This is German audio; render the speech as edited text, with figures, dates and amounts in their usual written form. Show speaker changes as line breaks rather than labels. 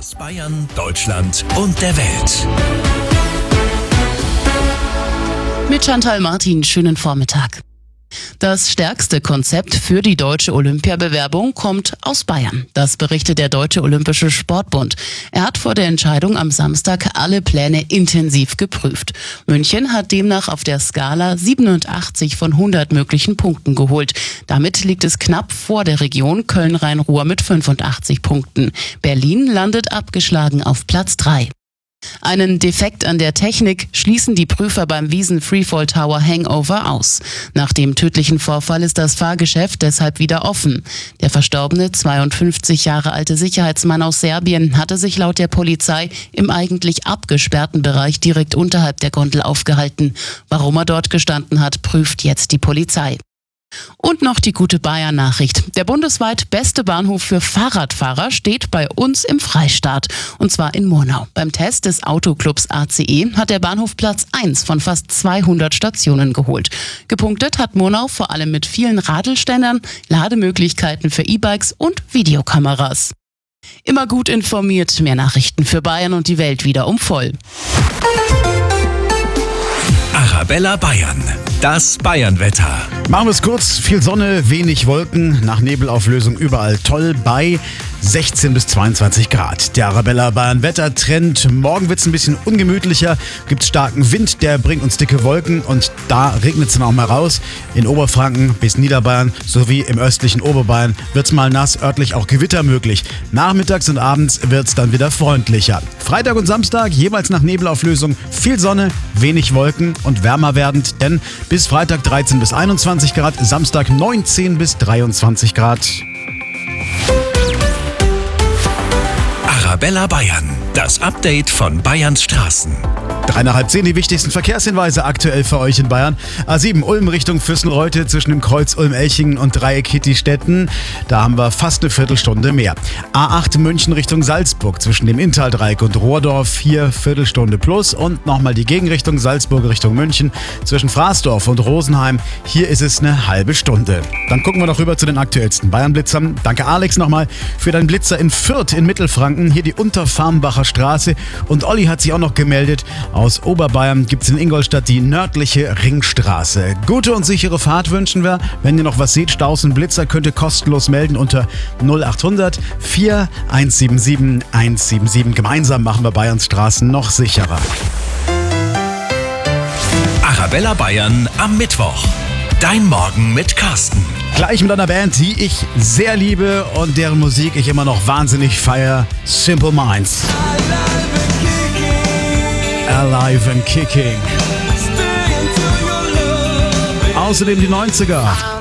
aus Bayern, Deutschland und der Welt.
Mit Chantal Martin, schönen Vormittag. Das stärkste Konzept für die deutsche Olympiabewerbung kommt aus Bayern. Das berichtet der Deutsche Olympische Sportbund. Er hat vor der Entscheidung am Samstag alle Pläne intensiv geprüft. München hat demnach auf der Skala 87 von 100 möglichen Punkten geholt. Damit liegt es knapp vor der Region Köln-Rhein-Ruhr mit 85 Punkten. Berlin landet abgeschlagen auf Platz 3. Einen Defekt an der Technik schließen die Prüfer beim Wiesn Freefall Tower Hangover aus. Nach dem tödlichen Vorfall ist das Fahrgeschäft deshalb wieder offen. Der verstorbene 52 Jahre alte Sicherheitsmann aus Serbien hatte sich laut der Polizei im eigentlich abgesperrten Bereich direkt unterhalb der Gondel aufgehalten. Warum er dort gestanden hat, prüft jetzt die Polizei. Und noch die gute Bayern-Nachricht. Der bundesweit beste Bahnhof für Fahrradfahrer steht bei uns im Freistaat. Und zwar in Murnau. Beim Test des Autoclubs ACE hat der Bahnhof Platz 1 von fast 200 Stationen geholt. Gepunktet hat Murnau vor allem mit vielen Radelständern, Lademöglichkeiten für E-Bikes und Videokameras. Immer gut informiert, mehr Nachrichten für Bayern und die Welt wieder um voll.
Arabella Bayern, das Bayernwetter.
Machen wir es kurz. Viel Sonne, wenig Wolken, nach Nebelauflösung überall toll bei 16 bis 22 Grad. Der Arabella Bayern Wettertrend. Morgen wird es ein bisschen ungemütlicher. Gibt starken Wind, der bringt uns dicke Wolken und da regnet es dann auch mal raus. In Oberfranken bis Niederbayern sowie im östlichen Oberbayern wird es mal nass, örtlich auch Gewitter möglich. Nachmittags und abends wird es dann wieder freundlicher. Freitag und Samstag jeweils nach Nebelauflösung viel Sonne, wenig Wolken und wärmer werdend, denn bis Freitag 13 bis 21 Grad, Samstag 19 bis 23 Grad.
Arabella Bayern, das Update von Bayerns Straßen.
9:30 die wichtigsten Verkehrshinweise aktuell für euch in Bayern. A7 Ulm Richtung Fürstenreute zwischen dem Kreuz Ulm-Elchingen und Dreieck Hittistetten. Da haben wir fast eine Viertelstunde mehr. A8 München Richtung Salzburg zwischen dem Inntaldreieck und Rohrdorf. Hier Viertelstunde plus. Und nochmal die Gegenrichtung Salzburg Richtung München zwischen Fraßdorf und Rosenheim. Hier ist es eine halbe Stunde. Dann gucken wir noch rüber zu den aktuellsten Bayern-Blitzern. Danke Alex nochmal für deinen Blitzer in Fürth in Mittelfranken. Hier die Unterfarmbacher Straße. Und Olli hat sich auch noch gemeldet. Aus Oberbayern gibt es in Ingolstadt die nördliche Ringstraße. Gute und sichere Fahrt wünschen wir. Wenn ihr noch was seht, Staus und Blitzer, könnt ihr kostenlos melden unter 0800 4177 177. Gemeinsam machen wir Bayerns Straßen noch sicherer.
Arabella Bayern am Mittwoch. Dein Morgen mit Carsten.
Gleich mit einer Band, die ich sehr liebe und deren Musik ich immer noch wahnsinnig feiere. Simple Minds. Alive and Kicking. Außerdem die 90er.